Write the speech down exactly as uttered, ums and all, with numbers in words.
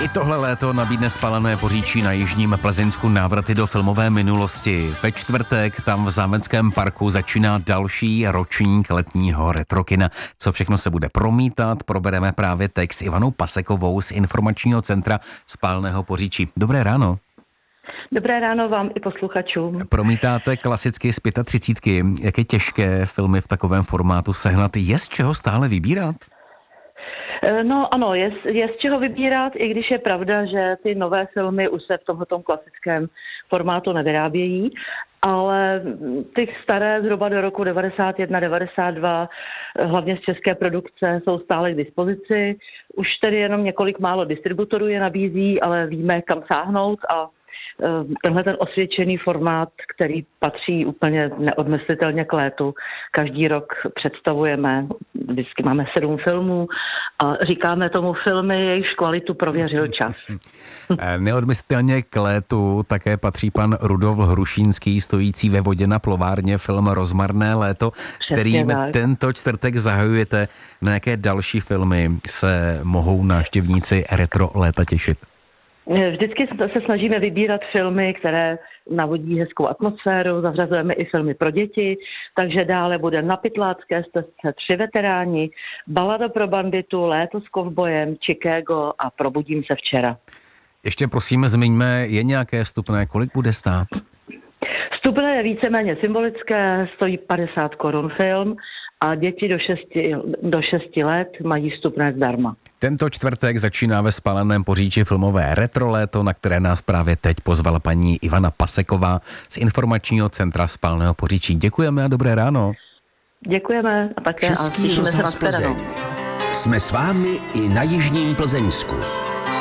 I tohle léto nabídne Spálené Poříčí na jižním Plzeňsku návraty do filmové minulosti. Ve čtvrtek tam v Zámeckém parku začíná další ročník letního retrokina. Co všechno se bude promítat, probereme právě teď s Ivanou Pasekovou z Informačního centra Spáleného Poříčí. Dobré ráno. Dobré ráno vám i posluchačům. Promítáte klasicky z třicítky. Jak je těžké filmy v takovém formátu sehnat? Je z čeho stále vybírat? No ano, je, je z čeho vybírat, i když je pravda, že ty nové filmy už se v tomto klasickém formátu nevyrábějí, ale ty staré zhruba do roku devadesát jedna devadesát dva, hlavně z české produkce, jsou stále k dispozici. Už tedy jenom několik málo distributorů je nabízí, ale víme, kam sáhnout a tenhle ten osvědčený formát, který patří úplně neodmyslitelně k létu. Každý rok představujeme, vždycky máme sedm filmů a říkáme tomu filmy, jejichž kvalitu prověřil čas. Neodmyslitelně k létu také patří pan Rudolf Hrušínský, stojící ve vodě na plovárně, film Rozmarné léto, Přesně kterým tak. Tento čtvrtek zahajujete. Na jaké další filmy se mohou návštěvníci retro léta těšit? Vždycky se snažíme vybírat filmy, které navodí hezkou atmosféru, zařazujeme i filmy pro děti, takže dále bude Na pytlácké stezce Tři veteráni, Balada pro banditu, Léto s kovbojem, Chicago a Probudím se včera. Ještě prosím zmiňme, je nějaké vstupné, kolik bude stát? Vstupné je víceméně symbolické, stojí padesát korun film a děti do šesti, do šesti let mají vstupné zdarma. Tento čtvrtek začíná ve Spáleném Poříči filmové retro léto, na které nás právě teď pozvala paní Ivana Paseková z Informačního centra Spáleného Poříčí. Děkujeme a dobré ráno. Děkujeme a také Český a rozhlas Plzeň. Jsme s vámi i na jižním Plzeňsku.